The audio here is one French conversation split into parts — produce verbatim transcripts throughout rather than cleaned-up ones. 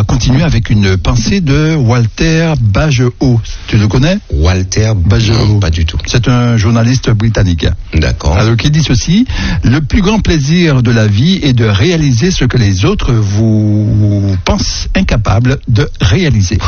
continuer avec une pensée de Walter Bagehot. Tu le connais? Walter Bagehot, pas du tout. C'est un journaliste britannique. D'accord. Alors, qui dit ceci: le plus grand plaisir de la vie est de réaliser ce que les autres vous pensent incapables de réaliser.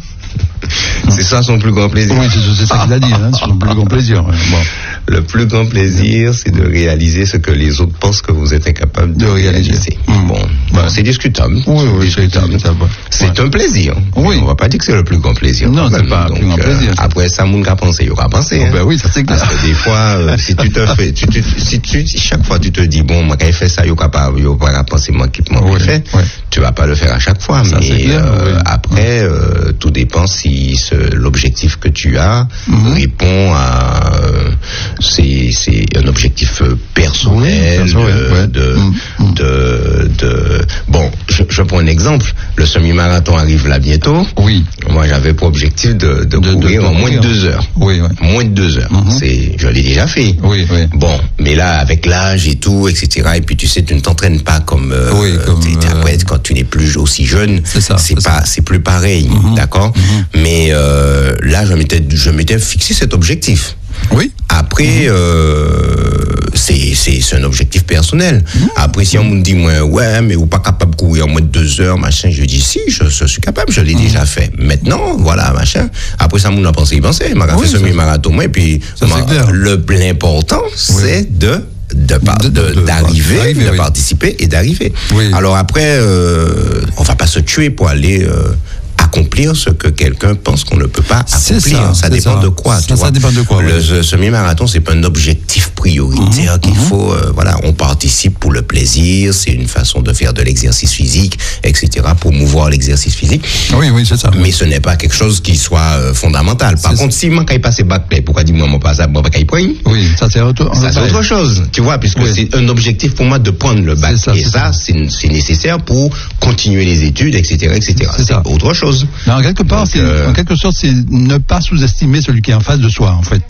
C'est ça son plus grand plaisir. Oui, c'est, c'est ça qu'il a dit, hein, c'est son plus grand plaisir. Ouais. Bon. Le plus grand plaisir, c'est de réaliser ce que les autres pensent que vous êtes incapable de, de réaliser. réaliser. Mmh. Bon, bon, c'est discutable. Oui, c'est oui, discutable. C'est, c'est ouais. un plaisir. Oui. On va pas dire que c'est le plus grand plaisir. Non, c'est pas le plus grand plaisir. Euh, après ça, moun ka penser, il aura pensé. Oh, hein. Ben oui, ça c'est clair. Parce que des fois, euh, si tu te fais, tu, tu, si tu, chaque fois tu te dis bon, moi quand il fait ça, il capable, il pas penser moi qui m'en oui, fait. Oui. Tu vas pas le faire à chaque fois, ça, mais clair, euh, oui. après, euh, tout dépend si ce, l'objectif que tu as mm-hmm. répond à euh, c'est c'est un objectif personnel oui, de, ouais. de, mm-hmm. de de bon je, je prends un exemple, le semi-marathon arrive là bientôt. Oui. Moi j'avais pour objectif de, de, de courir de, de, en moins de deux heures. Oui, oui. Moins de deux heures. Mm-hmm. C'est je l'ai déjà fait. Oui, oui. Bon, mais là avec l'âge et tout, et cetera. Et puis tu sais, tu ne t'entraînes pas comme, euh, oui, comme t'es, t'es, après quand tu n'es plus aussi jeune. C'est ça. C'est, c'est pas ça. c'est plus pareil, mm-hmm. d'accord. Mm-hmm. Mais euh, là je m'étais je m'étais fixé cet objectif. Oui. Après, mmh. euh, c'est, c'est, c'est un objectif personnel. Mmh. Après, si on me dit, moi, ouais, mais ou pas capable de courir en moins de deux heures, machin, je dis, si, je, je suis capable, je l'ai mmh. déjà fait. Maintenant, voilà, machin. Après, ça, on a pensé y penser. Il m'a oui, fait semi-marathon, moi, et puis, ça, le, l'important, oui. c'est de, de, par, de, de, de d'arriver, d'arriver, de oui. participer et d'arriver. Oui. Alors après, euh, on va pas se tuer pour aller, euh, accomplir ce que quelqu'un pense qu'on ne peut pas accomplir. Ça, ça dépend ça. de quoi. Ça, tu ça vois. dépend de quoi. Le oui. semi-marathon, c'est pas un objectif prioritaire mmh, qu'il mmh. faut. Euh, voilà, on participe pour le plaisir. C'est une façon de faire de l'exercice physique, et cetera. Pour mouvoir l'exercice physique. Oui, oui, c'est ça. Mais ce n'est pas quelque chose qui soit euh, fondamental. Par c'est contre, ça. si moi quand il passe bac, pourquoi dis-moi moi pas ça, moi pas qu'il prenne. Oui, ça c'est autre. Ça c'est autre chose. Tu vois, puisque oui. c'est un objectif pour moi de prendre le bac. Ça, Et c'est ça, ça. C'est, c'est nécessaire pour continuer les études, et cetera, et cetera. C'est, c'est ça. autre chose. Non, quelque part, Donc, c'est, euh... en quelque sorte, c'est ne pas sous-estimer celui qui est en face de soi, en fait.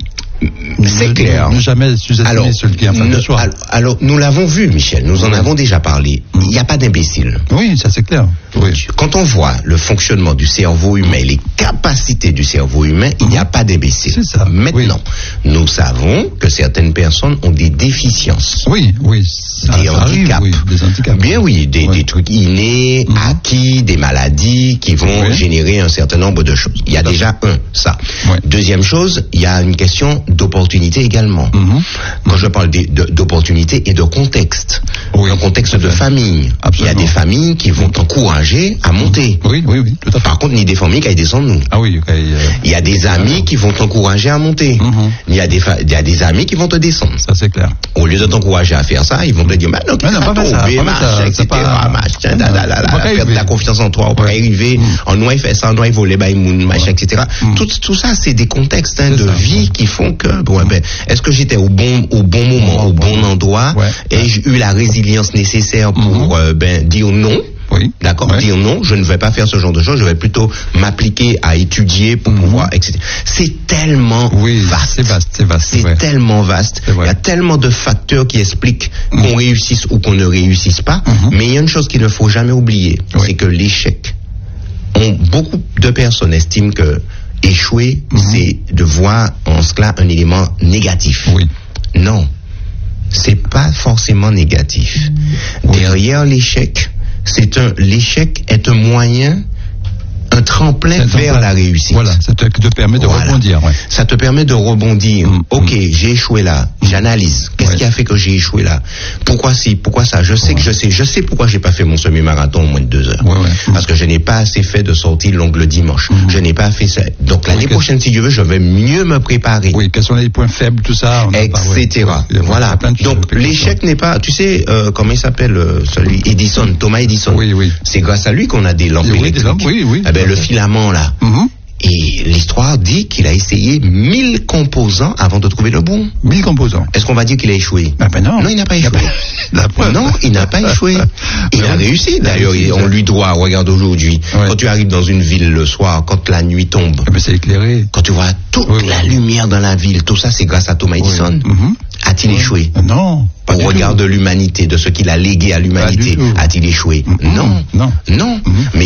C'est ne, clair. Ne jamais sous-estimer alors, celui qui est en face ne, de soi. Alors, alors, nous l'avons vu, Michel, nous en avons déjà parlé. Il n'y a pas d'imbécile. Oui, ça c'est clair. Oui. Quand on voit le fonctionnement du cerveau humain, les capacités du cerveau humain, il n'y a pas d'imbécile. C'est ça. Maintenant, oui. nous savons que certaines personnes ont des déficiences. Oui, oui. Des handicaps. Arrive, oui, des handicaps. Bien oui, des, oui. des trucs innés, mm-hmm. acquis, des maladies qui vont oui. générer un certain nombre de choses. Il y a Tout déjà un, ça. Oui. Deuxième chose, il y a une question d'opportunité également. Mm-hmm. Quand je parle de, de, d'opportunité et de contexte, oui. un contexte de famille. Absolument. Il y a des familles qui vont t'encourager à monter. Oui, oui, oui. Tout à fait. Par contre, ni des familles qui descendent nous. Ah oui. Okay, euh... Il y a des amis qui vont t'encourager à monter. Mm-hmm. Il y a des fa- il y a des amis qui vont te descendre. Ça c'est clair. Au lieu de t'encourager à faire ça, ils vont te dire, bah non, tu vas tomber, machin, et cetera, machin, perdre la confiance en toi, on peut arriver, on doit faire ça, on doit voler, bah, machin, et cetera. Tout, tout ça, c'est des contextes hein, de ça, vie ouais. qui font que, bon, ben, est-ce que j'étais au bon, au bon moment, au bon endroit, ouais. et j'ai eu la résilience nécessaire pour, mm-hmm. euh, ben, dire non. Oui. D'accord. Ouais. Dire non, je ne vais pas faire ce genre de choses. Je vais plutôt m'appliquer à étudier pour mmh. pouvoir, et cetera. C'est tellement oui, vaste. C'est vaste, c'est vaste. C'est, c'est tellement vaste. C'est il y a tellement de facteurs qui expliquent mmh. qu'on réussisse ou qu'on ne réussisse pas. Mmh. Mais il y a une chose qu'il ne faut jamais oublier, oui. c'est que l'échec. On, beaucoup de personnes estiment que échouer, mmh. c'est de voir en cela un élément négatif. Oui. Non, c'est pas forcément négatif. Mmh. Derrière l'échec. C'est un, l'échec est un moyen, un tremplin c'est vers un, la réussite. Voilà, ça te, te permet de voilà. rebondir. Ouais. Ça te permet de rebondir. Mmh, ok, mmh. j'ai échoué là. J'analyse. Qu'est-ce ouais. qui a fait que j'ai échoué là? Pourquoi si? Pourquoi ça? Je sais ouais. que je sais. Je sais pourquoi j'ai pas fait mon semi-marathon en moins de deux heures. Ouais, ouais. Parce que je n'ai pas assez fait de sortie longue le dimanche. Mmh. Je n'ai pas fait ça. Donc l'année oui, prochaine, si Dieu veut, je vais mieux me préparer. Oui, quels sont les points faibles, tout ça, et cetera. Ouais. Voilà. Donc l'échec n'est pas. Tu sais, euh, comment il s'appelle euh, celui Edison, Thomas Edison. Oui, oui. C'est grâce à lui qu'on a des lampes oui, électriques. Des lampes, oui, oui. Eh ben, le filament là. Mm-hmm. Et l'histoire dit qu'il a essayé mille composants avant de trouver le bon. Mille composants. Est-ce qu'on va dire qu'il a échoué? Ah ben non. Non, il n'a pas échoué. La preuve. Non, il n'a pas échoué. Il a réussi. D'ailleurs, on lui doit, regarde aujourd'hui, ouais. quand tu arrives dans une ville le soir, quand la nuit tombe. Ah ben c'est éclairé. Quand tu vois toute oui, la oui. lumière dans la ville, tout ça c'est grâce à Thomas Edison. Oui. Mm-hmm. A-t-il oui. échoué? Non. Au regard tout. de l'humanité, de ce qu'il a légué à l'humanité, a-t-il échoué? Mm-hmm. Non. Non. Non. Mm-hmm. Mais